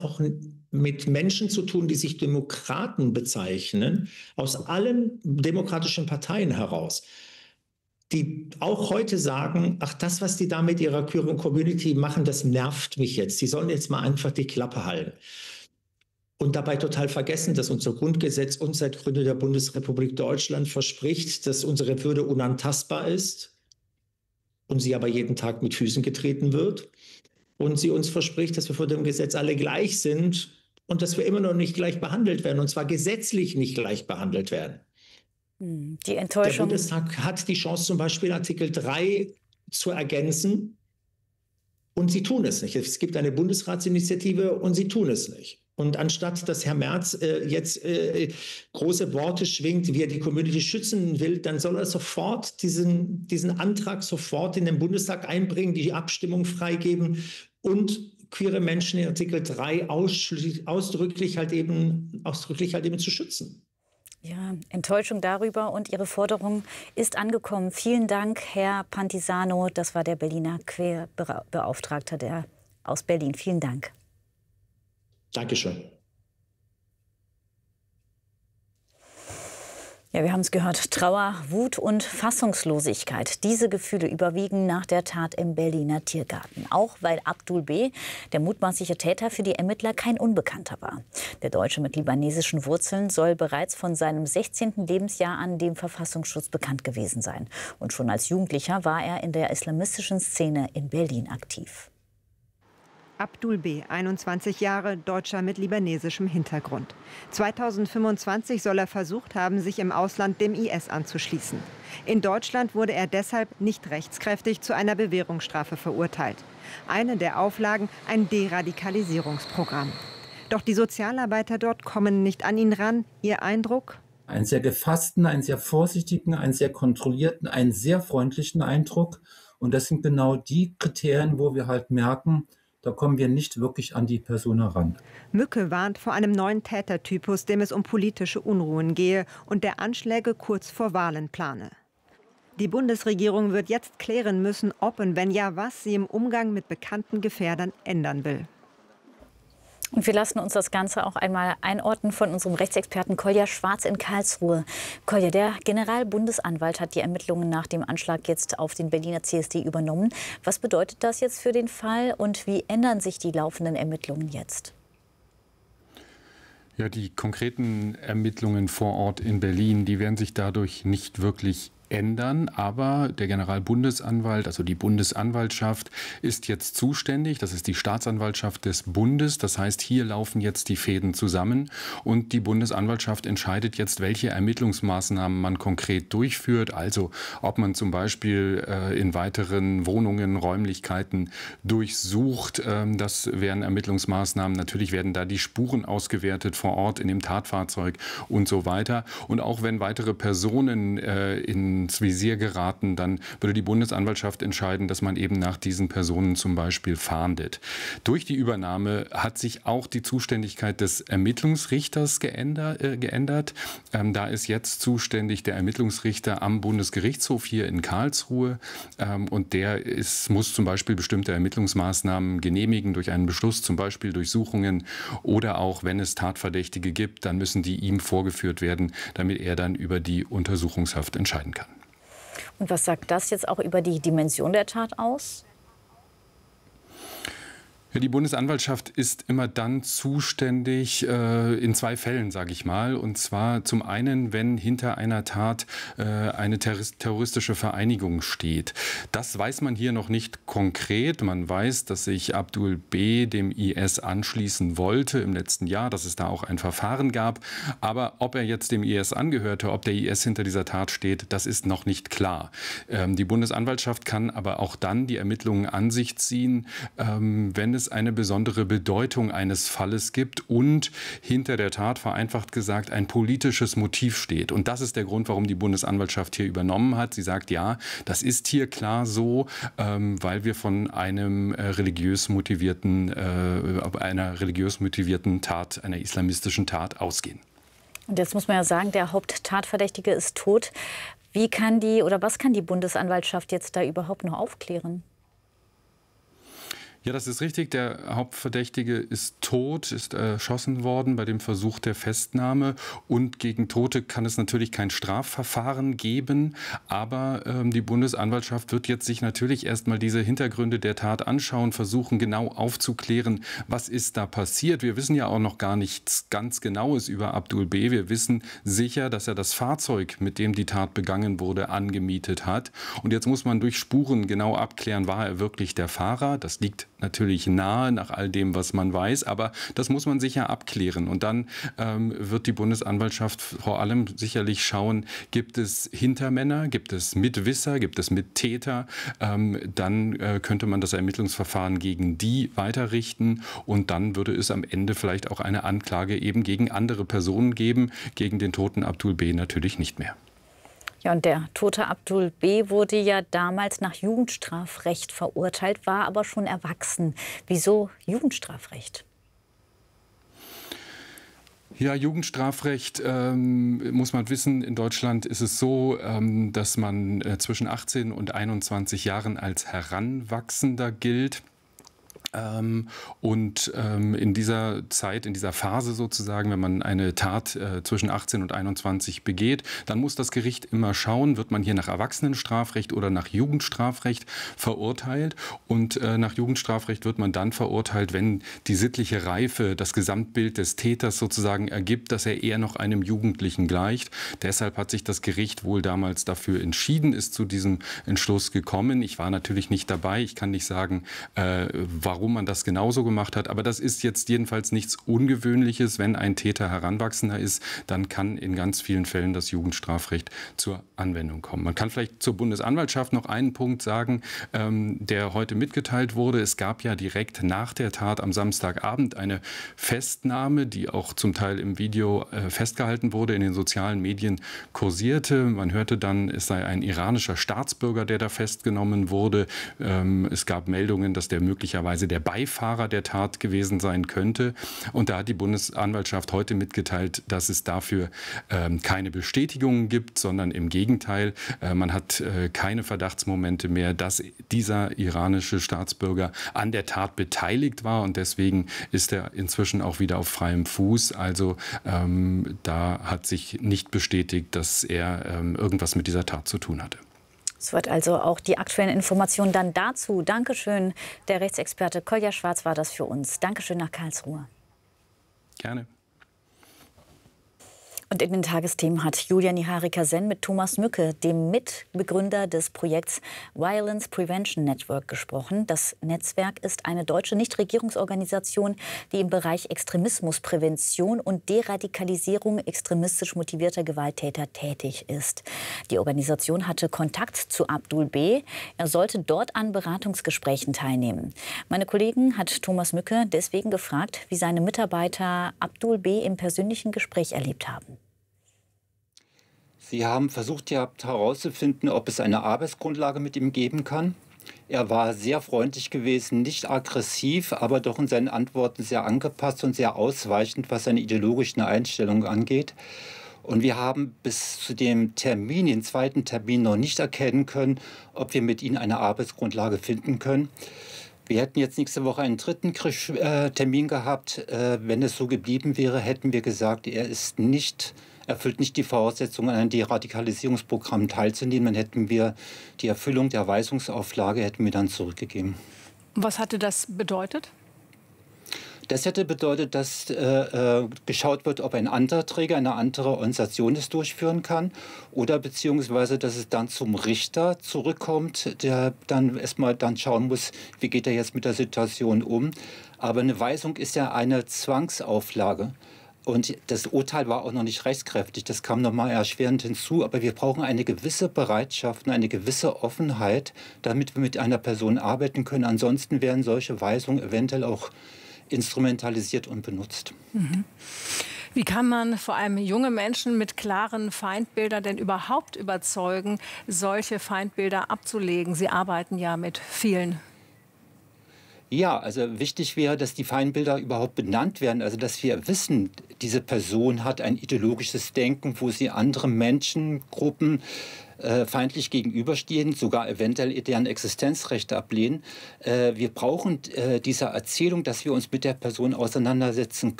auch mit Menschen zu tun, die sich Demokraten bezeichnen, aus allen demokratischen Parteien heraus, die auch heute sagen, ach, das, was die da mit ihrer Queer Community machen, das nervt mich jetzt. Die sollen jetzt mal einfach die Klappe halten. Und dabei total vergessen, dass unser Grundgesetz uns seit Gründung der Bundesrepublik Deutschland verspricht, dass unsere Würde unantastbar ist und sie aber jeden Tag mit Füßen getreten wird. Und sie uns verspricht, dass wir vor dem Gesetz alle gleich sind und dass wir immer noch nicht gleich behandelt werden, und zwar gesetzlich nicht gleich behandelt werden. Die Enttäuschung. Der Bundestag hat die Chance, zum Beispiel Artikel 3 zu ergänzen, und sie tun es nicht. Es gibt eine Bundesratsinitiative und sie tun es nicht. Und anstatt dass Herr Merz jetzt große Worte schwingt, wie er die Community schützen will, dann soll er sofort diesen Antrag sofort in den Bundestag einbringen, die Abstimmung freigeben und queere Menschen in Artikel 3 ausdrücklich halt eben zu schützen. Ja, Enttäuschung darüber, und Ihre Forderung ist angekommen. Vielen Dank, Herr Pantisano. Das war der Berliner Queerbeauftragte aus Berlin. Vielen Dank. Dankeschön. Ja, wir haben es gehört. Trauer, Wut und Fassungslosigkeit. Diese Gefühle überwiegen nach der Tat im Berliner Tiergarten. Auch weil Abdul B., der mutmaßliche Täter, für die Ermittler kein Unbekannter war. Der Deutsche mit libanesischen Wurzeln soll bereits von seinem 16. Lebensjahr an dem Verfassungsschutz bekannt gewesen sein. Und schon als Jugendlicher war er in der islamistischen Szene in Berlin aktiv. Abdul B., 21 Jahre, Deutscher mit libanesischem Hintergrund. 2025 soll er versucht haben, sich im Ausland dem IS anzuschließen. In Deutschland wurde er deshalb nicht rechtskräftig zu einer Bewährungsstrafe verurteilt. Eine der Auflagen, ein Deradikalisierungsprogramm. Doch die Sozialarbeiter dort kommen nicht an ihn ran. Ihr Eindruck? Einen sehr gefassten, einen sehr vorsichtigen, einen sehr kontrollierten, einen sehr freundlichen Eindruck. Und das sind genau die Kriterien, wo wir halt merken, da kommen wir nicht wirklich an die Person heran. Mücke warnt vor einem neuen Tätertypus, dem es um politische Unruhen gehe und der Anschläge kurz vor Wahlen plane. Die Bundesregierung wird jetzt klären müssen, ob und wenn ja, was sie im Umgang mit bekannten Gefährdern ändern will. Und wir lassen uns das Ganze auch einmal einordnen von unserem Rechtsexperten Kolja Schwarz in Karlsruhe. Kolja, der Generalbundesanwalt hat die Ermittlungen nach dem Anschlag jetzt auf den Berliner CSD übernommen. Was bedeutet das jetzt für den Fall und wie ändern sich die laufenden Ermittlungen jetzt? Ja, die konkreten Ermittlungen vor Ort in Berlin, die werden sich dadurch nicht wirklich ändern, aber der Generalbundesanwalt, also die Bundesanwaltschaft, ist jetzt zuständig. Das ist die Staatsanwaltschaft des Bundes. Das heißt, hier laufen jetzt die Fäden zusammen und die Bundesanwaltschaft entscheidet jetzt, welche Ermittlungsmaßnahmen man konkret durchführt. Also ob man zum Beispiel in weiteren Wohnungen, Räumlichkeiten durchsucht. Das wären Ermittlungsmaßnahmen. Natürlich werden da die Spuren ausgewertet vor Ort in dem Tatfahrzeug und so weiter. Und auch wenn weitere Personen ins Visier geraten, dann würde die Bundesanwaltschaft entscheiden, dass man eben nach diesen Personen zum Beispiel fahndet. Durch die Übernahme hat sich auch die Zuständigkeit des Ermittlungsrichters geändert. Da ist jetzt zuständig der Ermittlungsrichter am Bundesgerichtshof hier in Karlsruhe. Und der muss zum Beispiel bestimmte Ermittlungsmaßnahmen genehmigen durch einen Beschluss, zum Beispiel Durchsuchungen oder auch, wenn es Tatverdächtige gibt, dann müssen die ihm vorgeführt werden, damit er dann über die Untersuchungshaft entscheiden kann. Und was sagt das jetzt auch über die Dimension der Tat aus? Ja, die Bundesanwaltschaft ist immer dann zuständig in zwei Fällen, sage ich mal. Und zwar zum einen, wenn hinter einer Tat eine terroristische Vereinigung steht. Das weiß man hier noch nicht konkret. Man weiß, dass sich Abdul B. dem IS anschließen wollte im letzten Jahr, dass es da auch ein Verfahren gab. Aber ob er jetzt dem IS angehörte, ob der IS hinter dieser Tat steht, das ist noch nicht klar. Die Bundesanwaltschaft kann aber auch dann die Ermittlungen an sich ziehen, wenn es eine besondere Bedeutung eines Falles gibt und hinter der Tat, vereinfacht gesagt, ein politisches Motiv steht. Und das ist der Grund, warum die Bundesanwaltschaft hier übernommen hat. Sie sagt, ja, das ist hier klar so, weil wir von einer religiös motivierten Tat, einer islamistischen Tat ausgehen. Und jetzt muss man ja sagen, der Haupttatverdächtige ist tot. Wie kann was kann die Bundesanwaltschaft jetzt da überhaupt noch aufklären? Ja, das ist richtig. Der Hauptverdächtige ist tot, ist erschossen worden bei dem Versuch der Festnahme. Und gegen Tote kann es natürlich kein Strafverfahren geben. Aber die Bundesanwaltschaft wird jetzt sich natürlich erstmal diese Hintergründe der Tat anschauen, versuchen genau aufzuklären, was ist da passiert. Wir wissen ja auch noch gar nichts ganz Genaues über Abdul B. Wir wissen sicher, dass er das Fahrzeug, mit dem die Tat begangen wurde, angemietet hat. Und jetzt muss man durch Spuren genau abklären, war er wirklich der Fahrer? Das liegt natürlich nahe nach all dem, was man weiß, aber das muss man sicher abklären. Und dann wird die Bundesanwaltschaft vor allem sicherlich schauen, gibt es Hintermänner, gibt es Mitwisser, gibt es Mittäter? Dann könnte man das Ermittlungsverfahren gegen die weiterrichten und dann würde es am Ende vielleicht auch eine Anklage eben gegen andere Personen geben, gegen den toten Abdul B. natürlich nicht mehr. Ja, und der tote Abdul B. wurde ja damals nach Jugendstrafrecht verurteilt, war aber schon erwachsen. Wieso Jugendstrafrecht? Ja, Jugendstrafrecht muss man wissen. In Deutschland ist es so, dass man zwischen 18 und 21 Jahren als Heranwachsender gilt. In dieser Zeit, in dieser Phase sozusagen, wenn man eine Tat zwischen 18 und 21 begeht, dann muss das Gericht immer schauen, wird man hier nach Erwachsenenstrafrecht oder nach Jugendstrafrecht verurteilt. Und nach Jugendstrafrecht wird man dann verurteilt, wenn die sittliche Reife, das Gesamtbild des Täters sozusagen ergibt, dass er eher noch einem Jugendlichen gleicht. Deshalb hat sich das Gericht wohl damals dafür entschieden, ist zu diesem Entschluss gekommen. Ich war natürlich nicht dabei, ich kann nicht sagen, warum man das genauso gemacht hat. Aber das ist jetzt jedenfalls nichts Ungewöhnliches. Wenn ein Täter Heranwachsender ist, dann kann in ganz vielen Fällen das Jugendstrafrecht zur Anwendung kommen. Man kann vielleicht zur Bundesanwaltschaft noch einen Punkt sagen, der heute mitgeteilt wurde. Es gab ja direkt nach der Tat am Samstagabend eine Festnahme, die auch zum Teil im Video festgehalten wurde, in den sozialen Medien kursierte. Man hörte dann, es sei ein iranischer Staatsbürger, der da festgenommen wurde. Es gab Meldungen, dass der möglicherweise der Beifahrer der Tat gewesen sein könnte. Und da hat die Bundesanwaltschaft heute mitgeteilt, dass es dafür keine Bestätigungen gibt, sondern im Gegenteil, man hat keine Verdachtsmomente mehr, dass dieser iranische Staatsbürger an der Tat beteiligt war und deswegen ist er inzwischen auch wieder auf freiem Fuß. Also da hat sich nicht bestätigt, dass er irgendwas mit dieser Tat zu tun hatte. Soweit also auch die aktuellen Informationen dann dazu. Dankeschön, der Rechtsexperte Kolja Schwarz war das für uns. Dankeschön nach Karlsruhe. Gerne. Und in den Tagesthemen hat Julia Niharika-Sen mit Thomas Mücke, dem Mitbegründer des Projekts Violence Prevention Network, gesprochen. Das Netzwerk ist eine deutsche Nichtregierungsorganisation, die im Bereich Extremismusprävention und Deradikalisierung extremistisch motivierter Gewalttäter tätig ist. Die Organisation hatte Kontakt zu Abdul B. Er sollte dort an Beratungsgesprächen teilnehmen. Meine Kollegen hat Thomas Mücke deswegen gefragt, wie seine Mitarbeiter Abdul B. im persönlichen Gespräch erlebt haben. Sie haben versucht herauszufinden, ob es eine Arbeitsgrundlage mit ihm geben kann. Er war sehr freundlich gewesen, nicht aggressiv, aber doch in seinen Antworten sehr angepasst und sehr ausweichend, was seine ideologischen Einstellungen angeht. Und wir haben bis zu dem Termin, den zweiten Termin, noch nicht erkennen können, ob wir mit ihm eine Arbeitsgrundlage finden können. Wir hätten jetzt nächste Woche einen dritten Termin gehabt. Wenn es so geblieben wäre, hätten wir gesagt, erfüllt nicht die Voraussetzungen, an einem Deradikalisierungsprogramm teilzunehmen. Dann hätten wir die Erfüllung der Weisungsauflage dann zurückgegeben. Was hatte das bedeutet? Das hätte bedeutet, dass geschaut wird, ob ein anderer Träger, eine andere Organisation es durchführen kann oder beziehungsweise, dass es dann zum Richter zurückkommt, der dann erstmal schauen muss, wie geht er jetzt mit der Situation um. Aber eine Weisung ist ja eine Zwangsauflage. Und das Urteil war auch noch nicht rechtskräftig, das kam nochmal erschwerend hinzu. Aber wir brauchen eine gewisse Bereitschaft und eine gewisse Offenheit, damit wir mit einer Person arbeiten können. Ansonsten werden solche Weisungen eventuell auch instrumentalisiert und benutzt. Mhm. Wie kann man vor allem junge Menschen mit klaren Feindbildern denn überhaupt überzeugen, solche Feindbilder abzulegen? Sie arbeiten ja mit vielen. Ja, also wichtig wäre, dass die Feindbilder überhaupt benannt werden. Also dass wir wissen, diese Person hat ein ideologisches Denken, wo sie andere Menschengruppen feindlich gegenüberstehen, sogar eventuell deren Existenzrechte ablehnen. Wir brauchen diese Erzählung, dass wir uns mit der Person auseinandersetzen